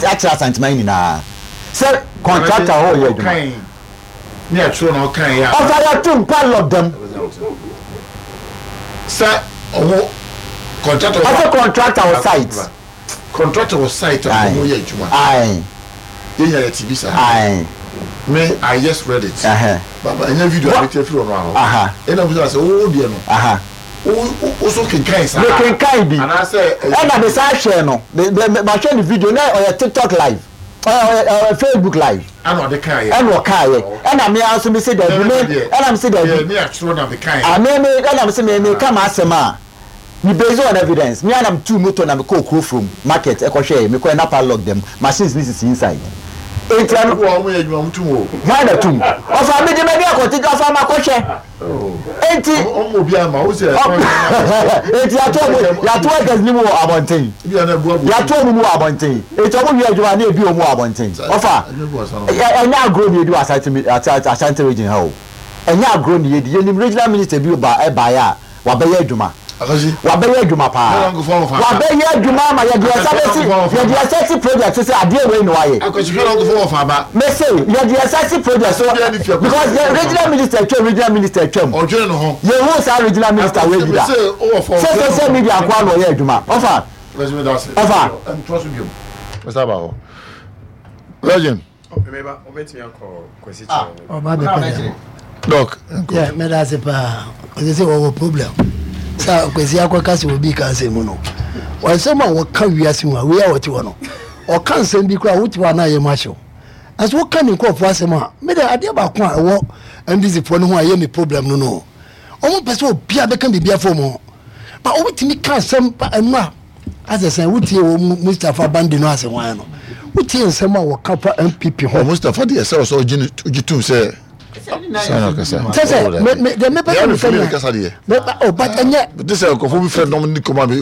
actually santimani na say contractor ho ye adwuma ne atro na kan ya offer to part of them sir owo contractor site was site owo ye adwuma aye ye TV sir aye me I just read it baba any video I take from now ena bi say o de no o so kinkai sa kinkai bi and I say na be sa share no ba share the video na on TikTok live or Facebook live and the kai and o kai and me also me say that and am say that me actually na be kai and am say me come asema me based on evidence me and am two motor na me call from market e ko share me ko na padlock them machines this inside entiano wo mo yedwuma mutumo mana tum ofa me de me dia ko ti ofa ma ko she enti o bia ma o se enti ya to gas ni mo abonten bia na buabu ya to mu abonten enti o mo wi adwuma na ebi o mu abonten ofa enya agro ni edu asante region ha o enya agro ni edi yenim regional minister bi ba ya wa be ya adwuma wa be ya adwuma pa wa be ya adwuma ma ya dia safety project say ade we no waye akochika no go for ba me say ya dia safety project so because the regional minister twem ojo no ho ye who say regional minister we bi da say social media kwa no ya adwuma ofa ofa trust me Mr. Bao Legend Remember obetimi akọ kwesi ba be pa doc yeah me da se pa o say o problem sa kwesi akọ kasi obi kan se mu no wa se ma wo ka wiase mu a we a wote wo no o kan se bi kra wote wa na ye ma show as wo kan nko fo asem a me da ade ba ko a wo ndisi fo no ho a ye me problem no no o mo pese obi a be kan bibia fo mo ba o bitimi kan sem pa enu a asese wotie wo Mustafa Bandi no ase wan no wotie nsem a wo ka pa MPP ho Mustafa de se so ogitum se me me pa me but anya this is a coffee friend no ni koma me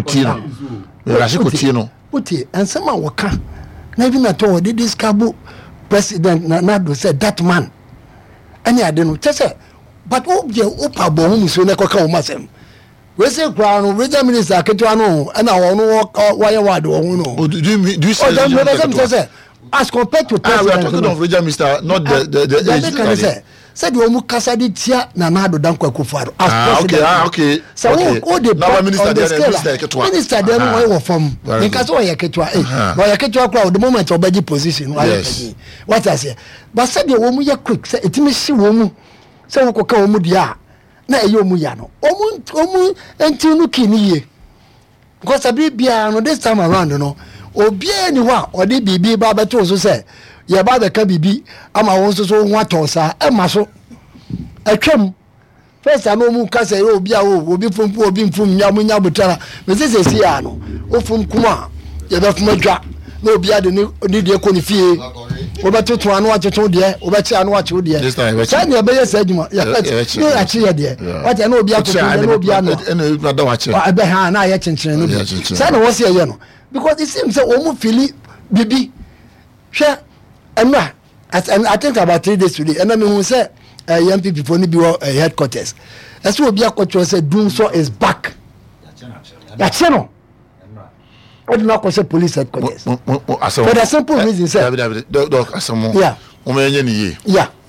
Rashiko no wotie nsem a wo ka na bi na to de discabo president na do say that man any ade no tese but o je o pa bo hu so na ko ka o masem we say crown regional minister aketwa no na wo why word wo no do you say as compared to president we are talking of regional minister not the age said we mu kasa di tia na do danko akufado as president okay so o the now minister there no wo form in kasa o yaketwa no yaketwa kwa the moment obaji position what I say but said we mu ya quick say etimi hye wo mu say wo koka wo mu dia na eyo mu ya no omu enti no kiniye because abibia no this time around no obi ani wa odi bibi ba beto so say ye ba be ka bibi ama won so ho atosa e ma so atwam first time mu ka say obi a obi fumpu obi mfum nya butara me se si ya no ofum kuma ye be fuma dwa na obi ade ni de ko ni fie obetutu anu atutu de obechi anu achu de say na be yes adwuma ya no achi ye de what na obi akutu na obi anu na da wachi abe ha na ye chenchene no say na wo se ye no because it seems say omu fili bibi hwe enna I think about 3 days today and I mean who say young people for ni be headquarters that's what obi akotwo say Dumso is back ya cheno what na ko say police headquarters for the simple reason say doc asamo o me nye niye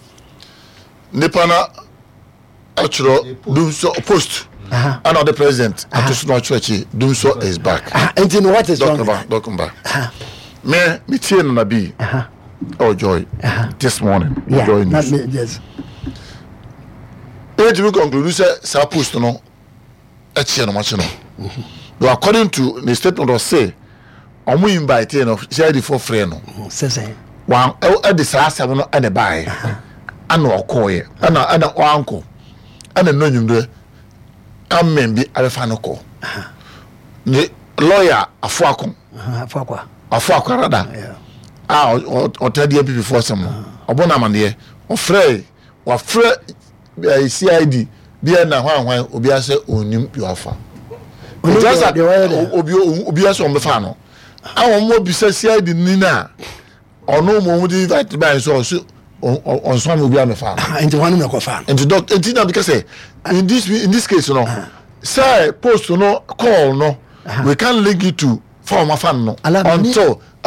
nipa na achro Dumso post and the president at the church Dumso is back and you know what is wrong Dr. me tie na bi oh joy this morning joy news yes it will conclude say post no e che no mache no according to the statement of say omo invite no share the for friend no say one e the asem no e buy ana okoye ana wanko ana no nyumre amen bi abefa no ko ni lawyer afuako rada o tadi MPP for some obona mande o frey CID bia na hwan obi ase onim yoafa obi ase o mefa no awon mo bi se CID ni na ono mo di invite by so on some obi amefa and one me ko fa and doc and now because in this case no say post no call no we can link it to former fan no until